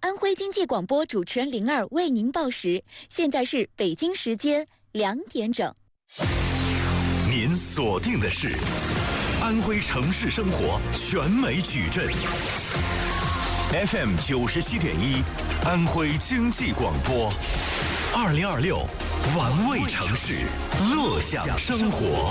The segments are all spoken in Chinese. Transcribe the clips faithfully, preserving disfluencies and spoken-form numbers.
安徽经济广播主持人灵儿为您报时，现在是北京时间两点整。 您锁定的是安徽城市生活全美矩阵 F M 九十七点一，安徽经济广播，二零二六玩味城市，乐享生活。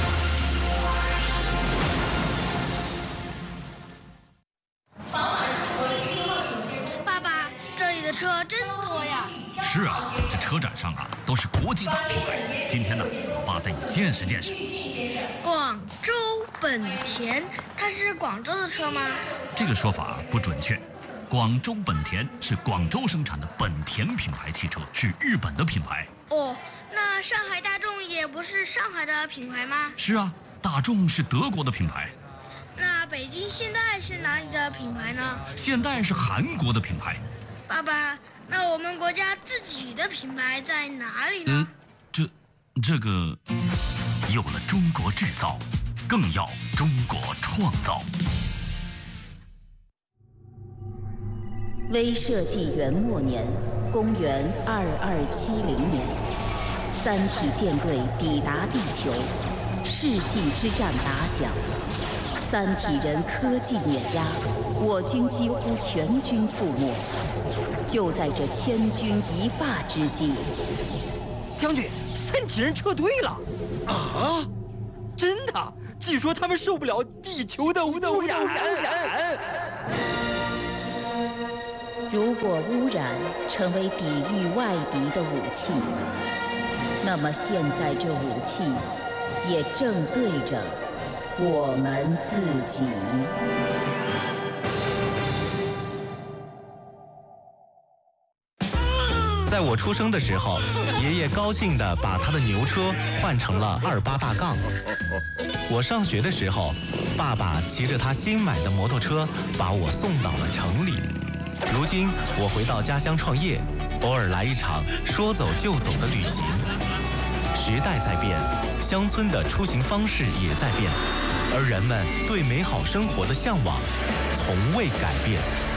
爸爸，这里的车真多呀！ 是啊，这车展上啊都是国际大品牌。今天呢，老爸带你见识见识。 广州本田，它是广州的车吗？ 这个说法不准确。广州本田是广州生产的本田品牌汽车，是日本的品牌。 哦，那上海大众也不是上海的品牌吗？ 是啊，大众是德国的品牌。 那北京现代是哪里的品牌呢？ 现代是韩国的品牌。 爸爸，那我们国家自己的品牌在哪里呢？ 嗯，这这个有了中国制造，更要中国创造。 微社纪元末年，公元二二七零年，三体舰队抵达地球，世纪之战打响，三体人科技碾压，我军几乎全军覆没。就在这千钧一发之际， 将军，三体人撤退了！啊，真的？据说他们受不了地球的污染。 如果污染成为抵御外敌的武器，那么现在这武器也正对着我们自己。 在我出生的时候，爷爷高兴地把他的牛车换成了二八大杠。我上学的时候，爸爸骑着他新买的摩托车把我送到了城里。如今我回到家乡创业，偶尔来一场说走就走的旅行。时代在变，乡村的出行方式也在变，而人们对美好生活的向往从未改变。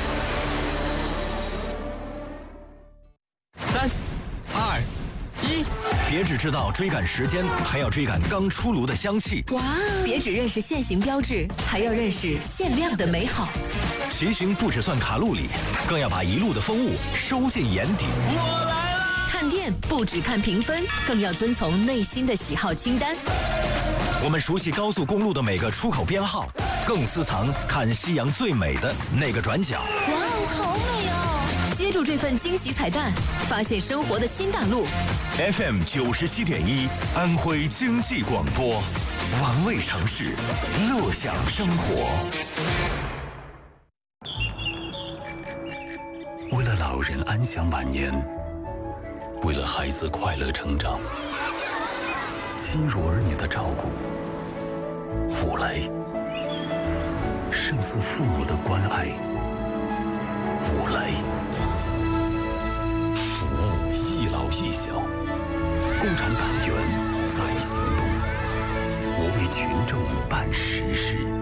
三、二、一， 别只知道追赶时间，还要追赶刚出炉的香气。 哇！别只认识限行标志，还要认识限量的美好。 骑行不只算卡路里，更要把一路的风物收进眼底。 我来了！ 看店不只看评分，更要遵从内心的喜好清单。 我们熟悉高速公路的每个出口编号，更私藏看夕阳最美的那个转角。 哇哦，好美哦！接住这份惊喜彩蛋，发现生活的新大陆。 F M 九十七点一，安徽经济广播，玩味城市，乐享生活。 为了老人安享晚年，为了孩子快乐成长，亲如儿女的照顾，五雷胜似父母的关爱。五雷服务细老细小，共产党员在行动，我为群众办实事。